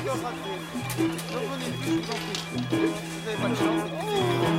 J'en connais plus, je vous en prie. Vous n'avez pas de chance.